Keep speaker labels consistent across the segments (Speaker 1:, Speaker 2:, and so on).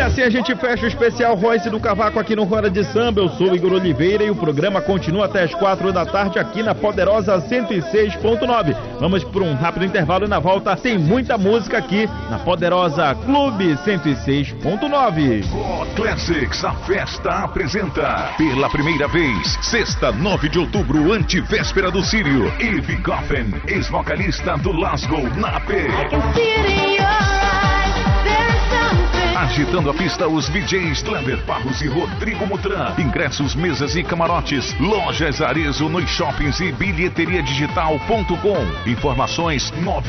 Speaker 1: assim a gente fecha o especial Royce do Cavaco aqui no Roda de Samba. Eu sou o Igor Oliveira e o programa continua até as 4 da tarde aqui na Poderosa 106.9. Vamos por um rápido intervalo e na volta tem muita música aqui na Poderosa Clube 106.9.
Speaker 2: Classics, a festa apresenta pela primeira vez, sexta, 9 de outubro, antivéspera do Sírio, Eve Coffin, ex-vocalista do Lasgo, na AP. Agitando a pista, os DJs Kleber Barros e Rodrigo Mutran. Ingressos, mesas e camarotes. Lojas Arezzo nos shoppings e bilheteriadigital.com. Informações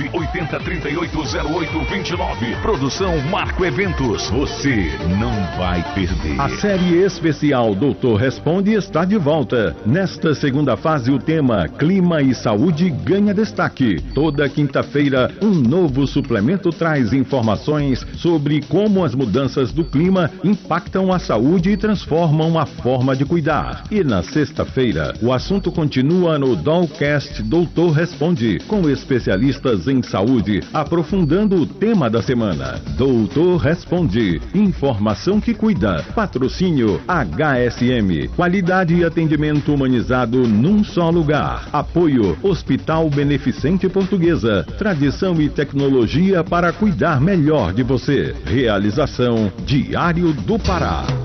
Speaker 2: 980380829. Produção Marco Eventos. Você não vai perder.
Speaker 3: A série especial Doutor Responde está de volta. Nesta segunda fase, o tema Clima e Saúde ganha destaque. Toda quinta-feira, um novo suplemento traz informações sobre como as mudanças do clima impactam a saúde e transformam a forma de cuidar. E na sexta-feira, o assunto continua no Dollcast Doutor Responde, com especialistas em saúde, aprofundando o tema da semana. Doutor Responde, informação que cuida. Patrocínio HSM, qualidade e atendimento humanizado num só lugar. Apoio Hospital Beneficente Portuguesa, tradição e tecnologia para cuidar melhor de você. Realização Diário do Pará.